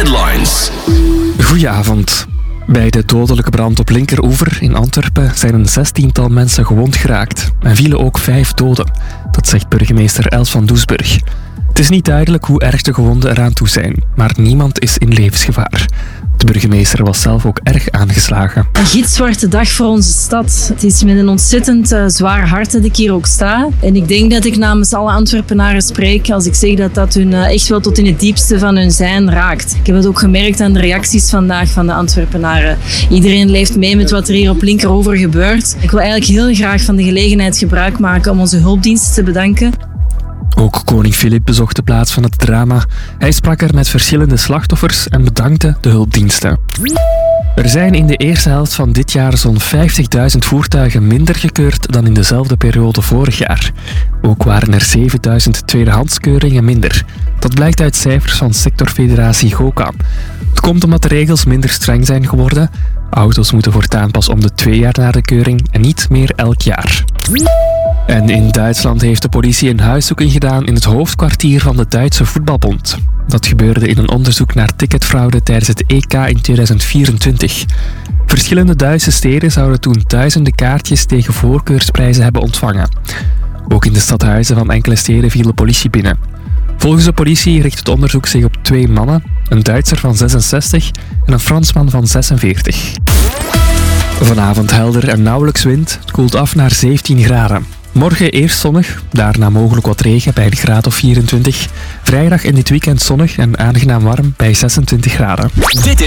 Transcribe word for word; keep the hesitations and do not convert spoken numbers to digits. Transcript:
Headlines. Goedenavond. Bij de dodelijke brand op Linkeroever in Antwerpen zijn een zestiental mensen gewond geraakt en vielen ook vijf doden. Dat zegt burgemeester Els van Doesburg. Het is niet duidelijk hoe erg de gewonden eraan toe zijn, maar niemand is in levensgevaar. De burgemeester was zelf ook erg aangeslagen. Een gitzwarte dag voor onze stad. Het is met een ontzettend uh, zwaar hart dat ik hier ook sta. En ik denk dat ik namens alle Antwerpenaren spreek als ik zeg dat dat hun uh, echt wel tot in het diepste van hun zijn raakt. Ik heb het ook gemerkt aan de reacties vandaag van de Antwerpenaren. Iedereen leeft mee met wat er hier op Linkeroever gebeurt. Ik wil eigenlijk heel graag van de gelegenheid gebruik maken om onze hulpdiensten te bedanken. Ook koning Filip bezocht de plaats van het drama. Hij sprak er met verschillende slachtoffers en bedankte de hulpdiensten. Er zijn in de eerste helft van dit jaar zo'n vijftigduizend voertuigen minder gekeurd dan in dezelfde periode vorig jaar. Ook waren er zevenduizend tweedehandskeuringen minder. Dat blijkt uit cijfers van sectorfederatie GOCA. Het komt omdat de regels minder streng zijn geworden. Auto's moeten voortaan pas om de twee jaar na de keuring en niet meer elk jaar. En in Duitsland heeft de politie een huiszoeking gedaan in het hoofdkwartier van de Duitse voetbalbond. Dat gebeurde in een onderzoek naar ticketfraude tijdens het E K in tweeduizend vierentwintig. Verschillende Duitse steden zouden toen duizenden kaartjes tegen voorkeursprijzen hebben ontvangen. Ook in de stadhuizen van enkele steden viel de politie binnen. Volgens de politie richt het onderzoek zich op twee mannen, een Duitser van zesenzestig en een Fransman van zesenveertig. Vanavond helder en nauwelijks wind. Het koelt af naar zeventien graden. Morgen eerst zonnig, daarna mogelijk wat regen bij een graad of vierentwintig. Vrijdag en dit weekend zonnig en aangenaam warm bij zesentwintig graden. Dit